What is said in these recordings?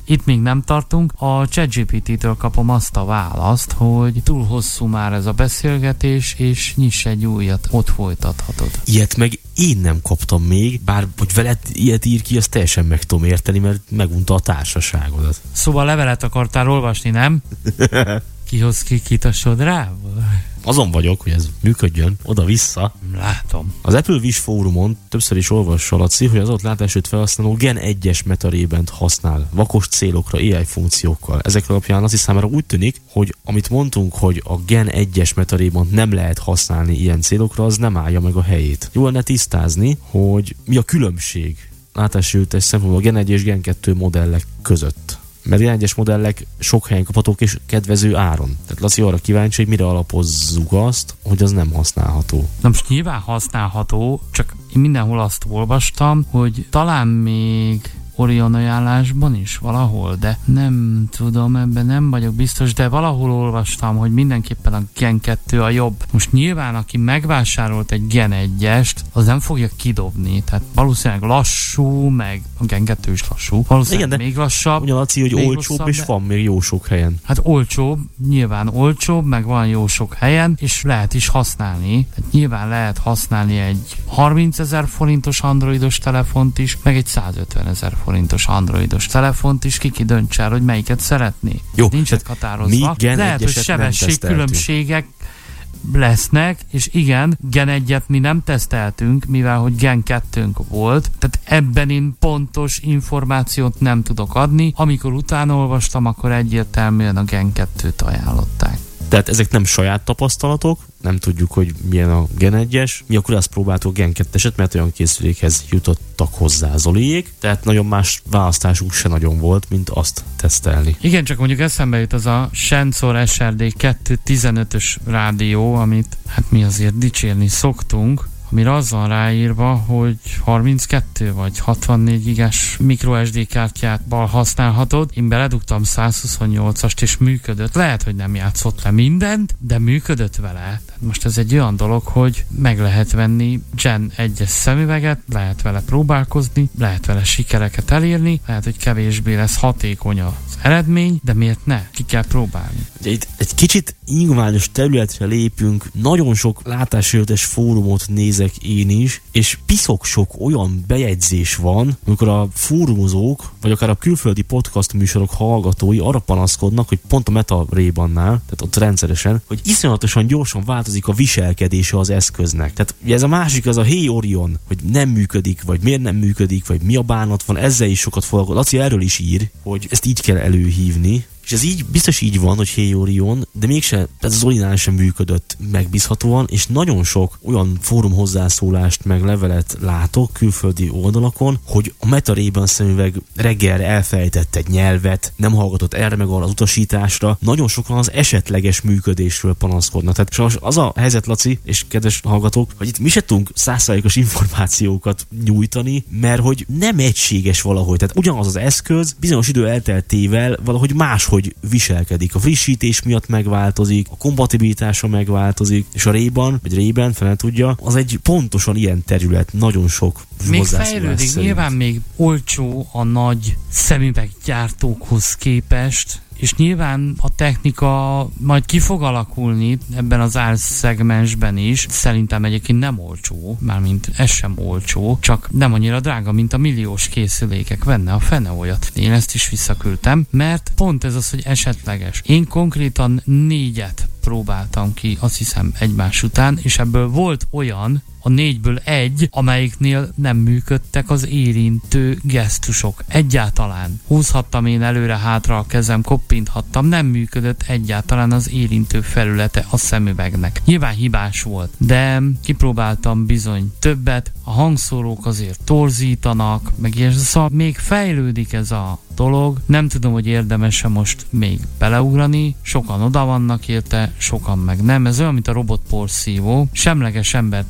itt még nem tartunk. A ChatGPT-től kapom azt a választ, hogy túl hosszú már ez a beszélgetés, és nyiss egy újat, ott folytathatod. Ilyet meg én nem kaptam még, bár hogy veled ilyet ír ki, azt teljesen meg tudom érteni, mert megunta a társaságodat. Szóval levelet akartál olvasni, nem? Kihoz kit a sodrából? Azon vagyok, hogy ez működjön, oda-vissza. Látom. Az Apple Wish fórumon többször is olvassa, Laci, hogy az ott látásőt felhasználó Gen 1-es metarébent használ, vakos célokra, AI funkciókkal. Ezek alapján azt hiszem, úgy tűnik, hogy amit mondtunk, hogy a Gen 1-es metarébent nem lehet használni ilyen célokra, az nem állja meg a helyét. Jó lenne tisztázni, hogy mi a különbség látásőtes szempontból a Gen 1 és Gen 2 modellek között. Mert Gen 1-es modellek sok helyen kaphatók és kedvező áron. Tehát Laci arra kíváncsi, hogy mire alapozzuk azt, hogy az nem használható. Na most nyilván használható, csak én mindenhol azt olvastam, hogy talán még Orion ajánlásban is valahol, de nem tudom, ebben nem vagyok biztos, de valahol olvastam, hogy mindenképpen a Gen 2 a jobb. Most nyilván, aki megvásárolt egy Gen 1-est, az nem fogja kidobni, tehát valószínűleg lassú, meg a Gen 2 is lassú, valószínűleg igen, még lassabb. Ugyan Laci, hogy olcsóbb, és van még jó sok helyen. Hát olcsóbb, nyilván olcsóbb, meg van jó sok helyen, és lehet is használni. Tehát nyilván lehet használni egy 30 000 forintos androidos telefont is, meg egy 150 000 forintos androidos telefont is, ki döntse el, hogy melyiket szeretné. Jó, nincsenek határozva. Lehet, hogy sebességkülönbségek lesznek, és igen, Gen 1-et mi nem teszteltünk, mivel hogy Gen 2-nk volt, tehát ebben én pontos információt nem tudok adni. Amikor utána olvastam, akkor egyértelműen a Gen 2-t ajánlották. Tehát ezek nem saját tapasztalatok, nem tudjuk, hogy milyen a Gen 1-es. Mi akkor azt próbáltuk a Gen 2-eset, mert olyan készülékhez jutottak hozzá Zoliék, tehát nagyon más választásunk se nagyon volt, mint azt tesztelni. Igen, csak mondjuk eszembe jut az a Sensor SRD 215-ös rádió, amit hát mi azért dicsérni szoktunk, amire az van ráírva, hogy 32 vagy 64 gigás microSD kártyátból használhatod. Én beledugtam 128-ast, és működött. Lehet, hogy nem játszott le mindent, de működött vele. Tehát most ez egy olyan dolog, hogy meg lehet venni Gen 1-es szemüveget, lehet vele próbálkozni, lehet vele sikereket elérni, lehet, hogy kevésbé lesz hatékony az eredmény, de miért ne? Ki kell próbálni. Ugye itt egy kicsit ingványos területre lépünk, nagyon sok látásértes fórumot nézek én is, és piszok sok olyan bejegyzés van, amikor a fórumozók, vagy akár a külföldi podcast műsorok hallgatói arra panaszkodnak, hogy pont a Meta Ray-Bannál, tehát ott rendszeresen, hogy iszonyatosan gyorsan változik a viselkedése az eszköznek. Tehát ugye ez a másik, az a Hey Orion, hogy nem működik, vagy miért nem működik, vagy mi a bánat van, ezzel is sokat foglalkozik. Laci erről is ír, hogy ezt így kell előhívni. És ez így, biztos így van, hogy Hey Orion, de mégse, ez az Zolinál sem működött megbízhatóan, és nagyon sok olyan fórum hozzászólást meg levelet látok külföldi oldalakon, hogy a Meta Ray-Ban szemüveg reggelre elfelejtett egy nyelvet, nem hallgatott erre meg arra az utasításra. Nagyon sokan az esetleges működésről panaszkodnak. Tehát sajnos az a helyzet, Laci, és kedves hallgatók, hogy itt mi se tudunk 100%-os információkat nyújtani, mert hogy nem egységes valahogy. Tehát ugyanaz az eszköz bizonyos idő elteltével valahogy máshogy viselkedik. A frissítés miatt megváltozik, a kompatibilitása megváltozik, és a Ray-Ban, vagy Ray-Ban, fel tudja, az egy pontosan ilyen terület, nagyon sok még fejlődik, nyilván még olcsó a nagy szemüveggyártókhoz képest, és nyilván a technika majd ki fog alakulni ebben az árszegmensben is. Szerintem egyébként nem olcsó, mármint ez sem olcsó, csak nem annyira drága, mint a milliós készülékek. Venne a fene olyat. Én ezt is visszaküldtem, mert pont ez az, hogy esetleges. Én konkrétan 4-et próbáltam ki, azt hiszem egymás után, és ebből volt olyan, a 4-ből 1, amelyiknél nem működtek az érintő gesztusok. Egyáltalán. Húzhattam én előre-hátra a kezem, koppinthattam, nem működött egyáltalán az érintő felülete a szemüvegnek. Nyilván hibás volt, de kipróbáltam bizony többet, a hangszórók azért torzítanak, meg ilyen, szóval még fejlődik ez a dolog. Nem tudom, hogy érdemes-e most még beleugrani, sokan oda vannak érte, sokan meg nem. Ez olyan, mint a robotporszívó. Semleges embert még nem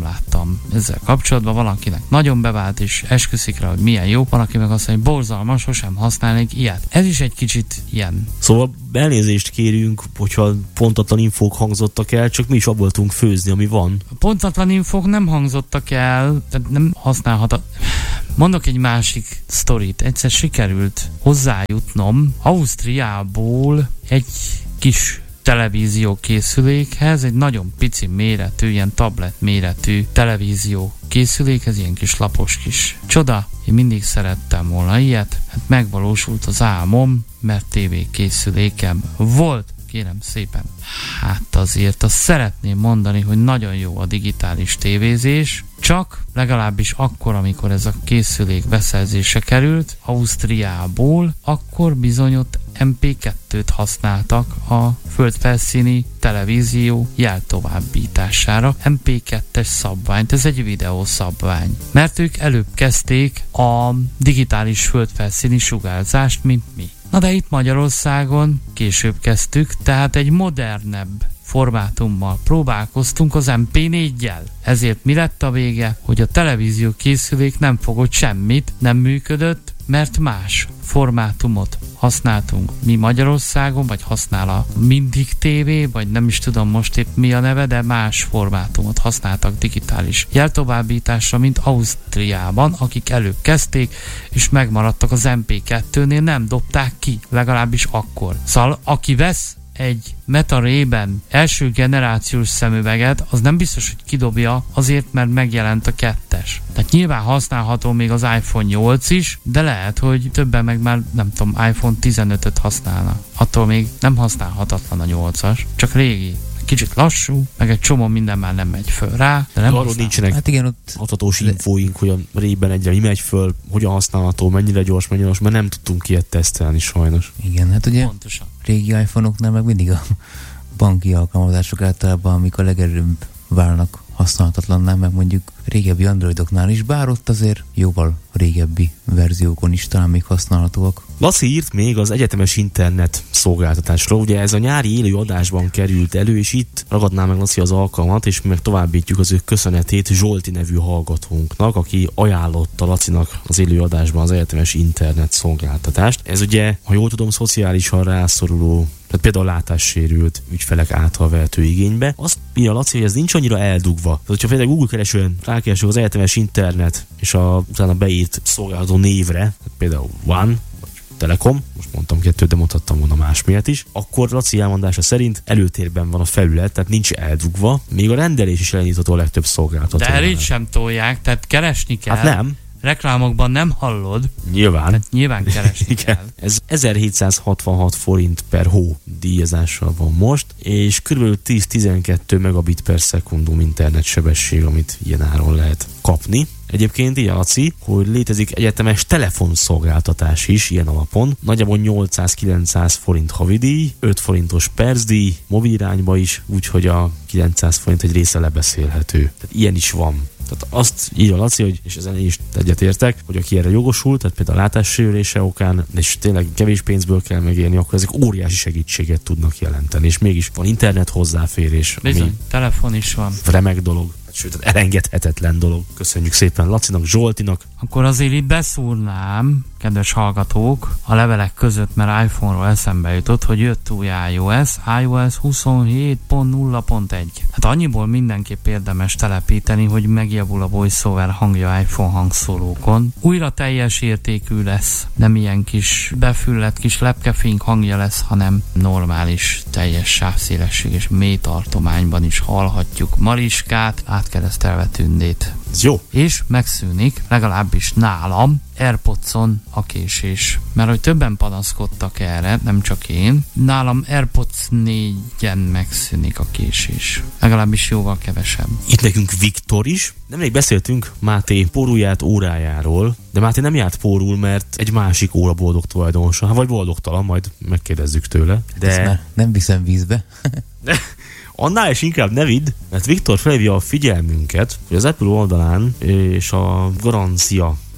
láttam ezzel kapcsolatban, valakinek nagyon bevált, és esküszik rá, hogy milyen jó, valaki meg azt mondja, hogy borzalmas, sosem használnék ilyet. Ez is egy kicsit ilyen. Szóval elnézést kérünk, hogyha pontatlan infók hangzottak el, csak mi is abból tudunk főzni, ami van. A pontatlan infók nem hangzottak el, tehát nem használhat. Mondok egy másik sztorit. Egyszer sikerült hozzájutnom Ausztriából egy kis televízió készülékhez, egy nagyon pici méretű, ilyen tablet méretű televízió készülékhez, ilyen kis lapos kis csoda. Én mindig szerettem volna ilyet. Hát megvalósult az álmom, mert tévékészülékem volt. Kérem szépen. Hát azért azt szeretném mondani, hogy nagyon jó a digitális tévézés, csak legalábbis akkor, amikor ez a készülék beszerzése került Ausztriából, akkor bizony ott MP2-t használtak a földfelszíni televízió jeltovábbítására. MP2-es szabványt, ez egy videó szabvány. Mert ők előbb kezdték a digitális földfelszíni sugárzást, mint mi. Na de itt Magyarországon később kezdtük, tehát egy modernebb formátummal próbálkoztunk az MP4-jel. Ezért mi lett a vége? Hogy a televízió készülék nem fogott semmit, nem működött, mert más formátumot használtunk mi Magyarországon, vagy használ a Mindig TV, vagy nem is tudom most épp mi a neve, de más formátumot használtak digitális jeltovábbításra, mint Ausztriában, akik előbb kezdték, és megmaradtak az MP2-nél, nem dobták ki, legalábbis akkor. Szóval aki vesz egy Meta Ray-ben első generációs szemüveget, az nem biztos, hogy kidobja azért, mert megjelent a 2-es. Tehát nyilván használható még az iPhone 8 is, de lehet, hogy többen meg már, nem tudom, iPhone 15-öt használnak. Attól még nem használhatatlan a 8-as, csak régi. Kicsit lassú, meg egy csomó minden már nem megy föl rá, de nem arról nincsenek hát igen, ott adhatós infóink, hogy a Ray-ben egyre mi megy föl, hogyan használható, mennyire gyors, mert nem tudtunk ilyet tesztelni sajnos. igen, hát ugye pontosan. régi iPhone-oknál meg mindig a banki alkalmazások általában, amik a legelőbb válnak használhatatlanná, meg mondjuk régebbi Androidoknál is, bár ott azért jóval régebbi verziókon is talán még használhatóak. Laci írt még az egyetemes internet szolgáltatásról. Ugye ez a nyári élő adásban került elő, és itt ragadná meg Laci az alkalmat, és meg továbbítjuk az ő köszönetét Zsolti nevű hallgatónknak, aki ajánlotta Lacinak az élő adásban az egyetemes internet szolgáltatást. Ez ugye, ha jól tudom, szociálisan rászoruló, tehát például látássérült ügyfelek által vehető igénybe. Azt írja Laci, hogy ez nincs annyira eldugva. Tehát, hogyha például Google keresőn rákeresünk az egyetemes internet, és utána beírt szolgáltató névre, például One, Telekom, most mondtam 2, de mondhattam volna más miatt is, akkor Laci elmondása szerint előtérben van a felület, tehát nincs eldugva, még a rendelés is elindítható a legtöbb szolgáltatónál. De így sem tolják, tehát keresni kell. Hát nem. Reklámokban nem hallod. Nyilván. Tehát nyilván keresni kell. Ez 1766 forint per hó díjazással van most, és kb. 10-12 megabit per szekundum internetsebesség, amit ilyen áron lehet kapni. Egyébként így Laci, hogy létezik egyetemes telefonszolgáltatás is ilyen alapon, nagyjából 800-900 forint havidíj, 5 forintos percdíj, mobilirányba is, úgyhogy a 900 forint egy része lebeszélhető. Tehát ilyen is van. Tehát azt írja Laci, hogy, és ezen is egyetértek, hogy aki erre jogosult, tehát például a látássérülése okán, és tényleg kevés pénzből kell megélni, akkor ezek óriási segítséget tudnak jelenteni, és mégis van internet hozzáférés. Bizony, telefon is van. Remek dolog. Sőt, elengedhetetlen dolog. Köszönjük szépen Lacinak, Zsoltinak. Akkor azért itt beszúrnám, kedves hallgatók, a levelek között, mert iPhone-ról eszembe jutott, hogy jött új iOS 27.0.1. Hát annyiból mindenképp érdemes telepíteni, hogy megjavul a VoiceOver hangja iPhone hangszórókon. Újra teljes értékű lesz. Nem ilyen kis befüllett kis lepkefénk hangja lesz, hanem normális, teljes sávszélesség és mély tartományban is hallhatjuk Mariskát, átkeresztelve Tündét. Ez jó. És megszűnik, legalábbis nálam, AirPods-on a késés. Mert hogy többen panaszkodtak erre, nem csak én, nálam AirPods 4-en megszűnik a késés. Legalábbis jóval kevesebb. Itt nekünk Viktor is. Nemrég beszéltünk Máté pórulját órájáról, de Máté nem járt pórul, mert egy másik óra boldog tulajdonosa, vagy boldogtalan, majd megkérdezzük tőle. De ezt már nem viszem vízbe. Annál is inkább ne vidd, mert Viktor felhívja a figyelmünket, hogy az Apple oldalán és a garancia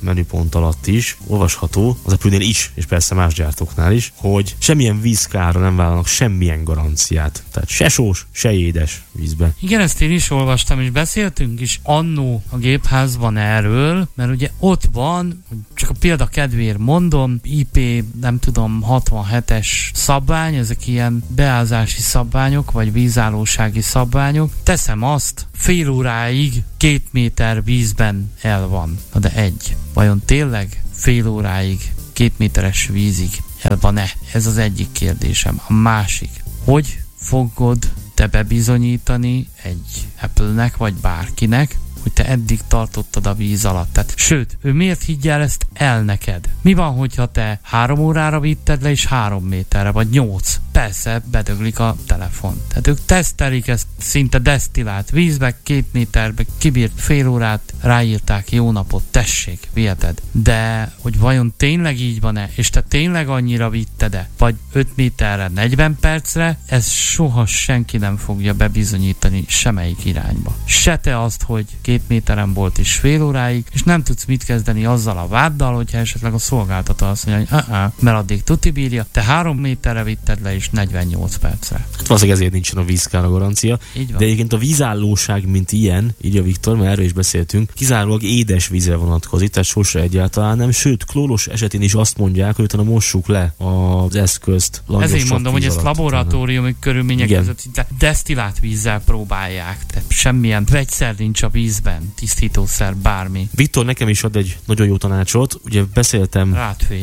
menüpont alatt is olvasható, az Apple-nél is, és persze más gyártóknál is, hogy semmilyen vízkárra nem vállalnak semmilyen garanciát. Tehát se sós, se édes vízbe. Igen, ezt én is olvastam, és beszéltünk is annó a gépházban erről, mert ugye ott van, csak a példa kedvéért mondom, IP, nem tudom, 67-es szabvány, ezek ilyen beázási szabványok, vagy vízállósági szabványok. Teszem azt, fél óráig 2 méter vízben el van. Na de vajon tényleg fél óráig 2 méteres vízig el van-e? Ez az egyik kérdésem. A másik, hogy fogod te bebizonyítani egy Apple-nek, vagy bárkinek, hogy te eddig tartottad a víz alatt. Tehát, sőt, ő miért higgye el ezt el neked? Mi van, hogyha te 3 órára vitted le, és 3 méterre, vagy 8? Persze, bedöglik a telefon. Tehát ők tesztelik ezt szinte desztillált vízbe, 2 méterbe, kibírt fél órát, ráírták, jó napot, tessék, viheted. De, hogy vajon tényleg így van-e, és te tényleg annyira vitted-e, vagy 5 méterre, 40 percre, ez soha senki nem fogja bebizonyítani semmelyik irányba. Se te azt, hogy 2 méteren volt és fél óráig, és nem tudsz mit kezdeni azzal a váddal, hogyha esetleg a szolgáltató azt mondja, hogy mert addig tuti bírja, te 3 méterre vitted le és 48 percre. Hát valószínűleg ezért nincsen a vízkára garancia. De egyébként a vízállóság, mint ilyen, így a Viktor, mert erről is beszéltünk, kizárólag édes vízre vonatkozik, tehát sose egyáltalán nem, sőt, klóros esetén is azt mondják, hogy utána mossuk le az eszközt. Ezért mondom, hogy ezt laboratóriumi körülmények között desztillált vízzel próbálják, tehát semmilyen vegyszer nincs a vízben, tisztítószer, bármi. Viktor nekem is ad egy nagyon jó tanácsot, ugye beszéltem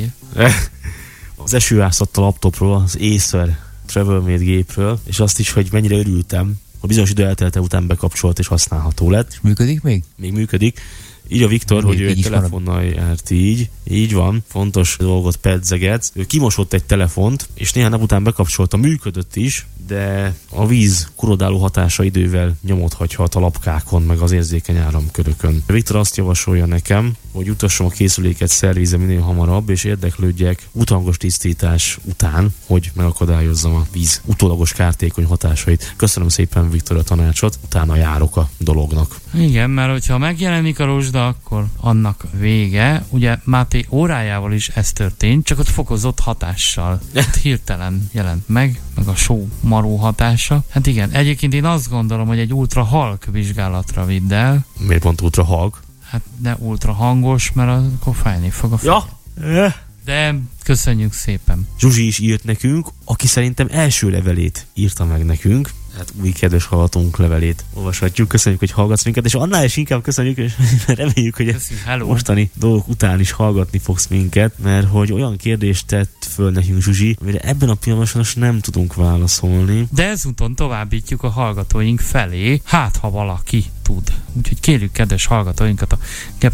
az esőászattal laptopról, az Acer Travelmate gépről, és azt is, hogy mennyire örültem, a bizonyos idő eltelte után bekapcsolt és használható lett. Működik még? Még működik. Így a Viktor, hogy ő egy telefonnal járt így van, fontos dolgot pedzeget. Ő kimosott egy telefont, és néhány nap után bekapcsolta, működött is, de a víz kurodáló hatása idővel nyomot hagyhat a lapkákon, meg az érzékeny áramkörökön. Viktor azt javasolja nekem, hogy utassam a készüléket szervize minél hamarabb, és érdeklődjek utangos tisztítás után, hogy megakadályozzam a víz utólagos kártékony hatásait. Köszönöm szépen, Viktor, a tanácsot, utána járok a dolognak. Igen, mert hogyha megjelenik a rozsda, akkor annak vége. Ugye Máté órájával is ez történt, csak ott fokozott hatással. Hirtelen jelent meg a só maró hatása. Hát igen, egyébként én azt gondolom, hogy egy ultra halk vizsgálatra vidd el. Miért pont ultra halk? Hát ne ultra hangos, mert akkor fájni fog a fej. Ja. De köszönjük szépen. Zsuzsi is írt nekünk, aki szerintem első levelét írta meg nekünk. Hát új kedves hallgatónk levelét olvashatjuk. Köszönjük, hogy hallgatsz minket, és annál is inkább köszönjük, és reméljük, hogy mostani dolgok után is hallgatni fogsz minket, mert hogy olyan kérdést tett föl nekünk Zsuzsi, amire ebben a pillanatban nem tudunk válaszolni. De ezúton továbbítjuk a hallgatóink felé, hát ha valaki tud. Úgyhogy kérjük kedves hallgatóinkat a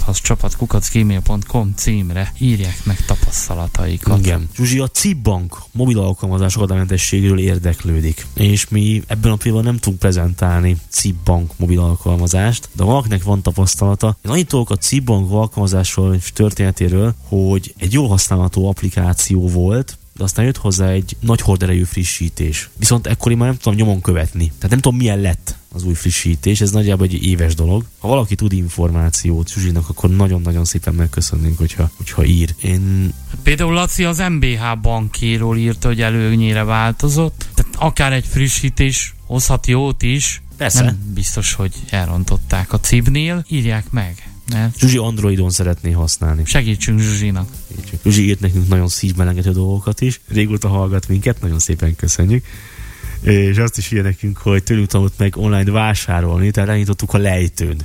gebhaszcsapat@gmail.com címre írják meg tapasztalataikat. Igen. Zsuzsi a CIP-bank mobil alkalmazás akadálymentességéről érdeklődik, és mi ebben a pillanatban nem tudunk prezentálni CIP-bank mobil alkalmazást, de valakinek van tapasztalata. Én annyit tudok a CIP-bank alkalmazásról és történetéről, hogy egy jól használható applikáció volt, de aztán jött hozzá egy nagy horderejű frissítés. Viszont ekkor én már nem tudom nyomon követni. Tehát nem tudom, milyen lett az új frissítés, ez nagyjából egy éves dolog. Ha valaki tud információt Zsuzsinak, akkor nagyon-nagyon szépen megköszönnénk, hogyha ír. Például Laci az MBH bankéról írta, hogy előnyére változott. Tehát akár egy frissítés hozhat jót is. Persze. Nem biztos, hogy elrontották a CIB-nél. Írják meg. Mert Zsuzsi Androidon szeretné használni. Segítsünk Zsuzsinak. Zsuzsi írt nekünk nagyon szívmelengető dolgokat is. Régóta hallgat minket, nagyon szépen köszönjük. És azt is írja nekünk, hogy tőlünk tanult meg online vásárolni, tehát elnyitottuk a lejtőn.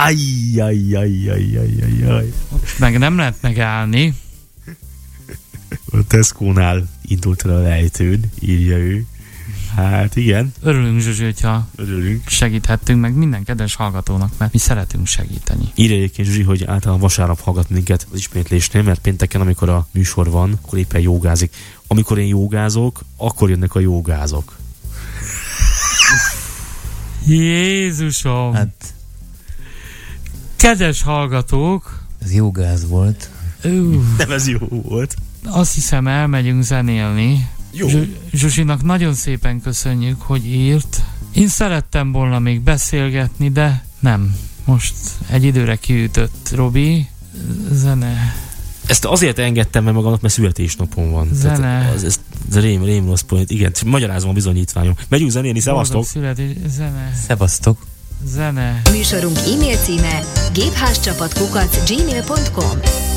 Ajjajjajjajjajjaj. Meg nem lehet megállni. A Tesco-nál indult el a lejtőn, írja ő. Hát igen. Örülünk, Zsuzsi, hogyha segíthettünk meg minden kedves hallgatónak, mert mi szeretünk segíteni. Írja egyébként Zsuzsi, hogy általában vasárnap hallgat minket az ismétlésnél, mert pénteken, amikor a műsor van, akkor éppen jogázik. Amikor én jogázok, akkor jönnek a jogázok. Jézusom! Hát... Kedves hallgatók! Ez jó gáz volt. Nem, ez jó volt. Azt hiszem, elmegyünk zenélni. Jó. Zsuzsinak nagyon szépen köszönjük, hogy írt. Én szerettem volna még beszélgetni, de nem. Most egy időre kiütött Robi. Zene. Ezt azért engedtem meg magamnak, mert születésnapom van. Zene. Ez rém rossz point. Igen, magyarázom a bizonyítványom. Megyünk zenéni, szevasztok! Zene. Szevasztok! Zene. Műsorunk e-mail címe gépházcsapat@gmail.com.